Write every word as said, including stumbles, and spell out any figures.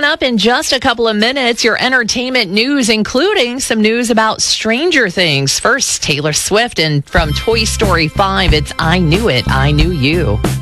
up in just a couple of minutes, your entertainment news, including some news about Stranger Things. First, Taylor Swift, and from Toy Story five, it's I Knew It, I Knew You.